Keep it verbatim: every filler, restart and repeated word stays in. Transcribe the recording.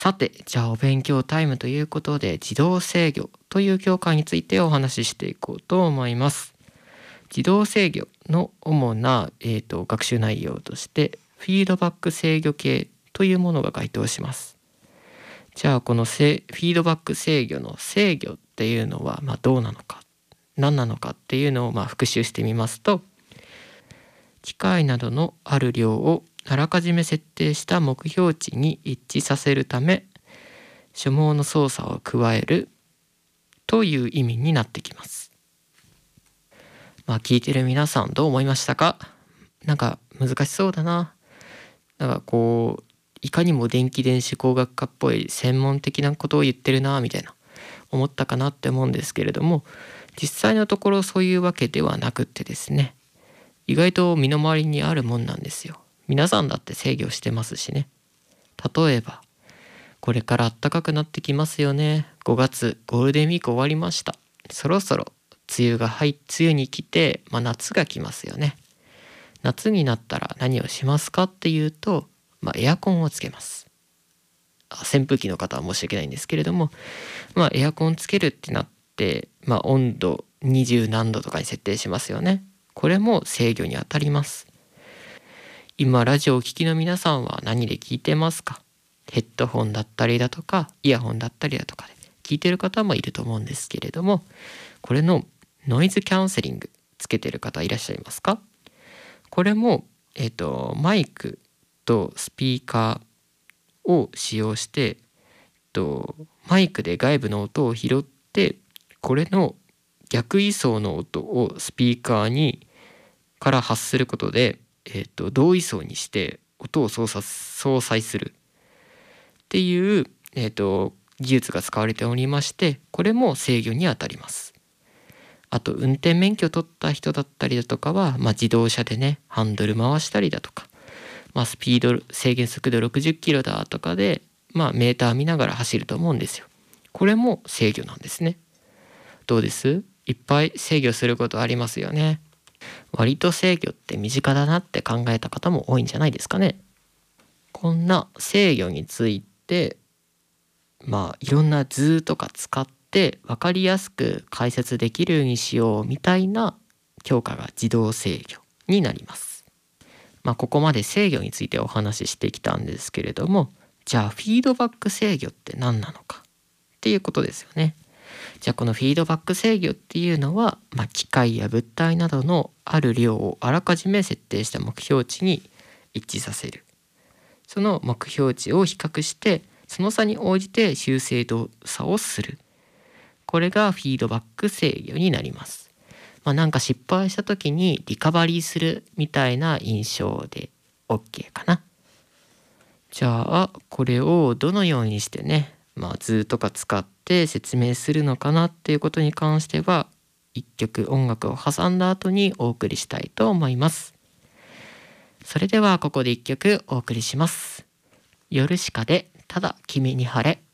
さて、じゃあお勉強タイムということで、自動制御という教科についてお話ししていこうと思います。自動制御の主な、えーと、学習内容として、フィードバック制御系というものが該当します。じゃあこのせフィードバック制御の制御っていうのは、まあ、どうなのか、何なのかっていうのをまあ復習してみますと、機械などのある量をあらかじめ設定した目標値に一致させるため、所望の操作を加えるという意味になってきます。まあ聞いてる皆さんどう思いましたか？なんか難しそうだな。なんかこういかにも電気電子工学科っぽい専門的なことを言ってるなみたいな思ったかなって思うんですけれども、実際のところそういうわけではなくってですね、意外と身の回りにあるもんなんですよ。皆さんだって制御してますしね。例えばこれから暖かくなってきますよね。ごがつゴールデンウィーク終わりました。そろそろ梅雨が入っ梅雨に来て、まあ、夏が来ますよね。夏になったら何をしますかっていうと、まあ、エアコンをつけます。あ、扇風機の方は申し訳ないんですけれども、まあ、エアコンつけるってなって、まあ、温度にじゅう何度とかに設定しますよね。これも制御にあたります。今ラジオをお聞きの皆さんは何で聞いてますか？ヘッドホンだったりだとかイヤホンだったりだとかで聞いてる方もいると思うんですけれども、これのノイズキャンセリングつけてる方いらっしゃいますか？これも、えーと、マイクとスピーカーを使用して、えっと、マイクで外部の音を拾って、これの逆位相の音をスピーカーにから発することで、えーと、同位相にして音を操作相殺するっていう、えーと、技術が使われておりまして、これも制御にあたります。あと運転免許取った人だったりだとかは、まあ、自動車でねハンドル回したりだとか、まあ、スピード制限速度ろくじゅっキロだとかで、まあ、メーター見ながら走ると思うんですよ。これも制御なんですね。どうです？いっぱい制御することありますよね。割と制御って身近だなって考えた方も多いんじゃないですかね。こんな制御について、まあいろんな図とか使って分かりやすく解説できるようにしようみたいな教科が自動制御になります。まあここまで制御についてお話ししてきたんですけれども、じゃあフィードバック制御って何なのかっていうことですよね。じゃあこのフィードバック制御っていうのは、まあ、機械や物体などのある量をあらかじめ設定した目標値に一致させる。その目標値を比較してその差に応じて修正動作をする。これがフィードバック制御になります。まあ、なんか失敗した時にリカバリーするみたいな印象で OK かな。じゃあこれをどのようにしてね、まあ、図とか使って説明するのかなっていうことに関しては、一曲音楽を挟んだ後にお送りしたいと思います。それではここで一曲お送りします。ヨルシカでただ君に晴れ。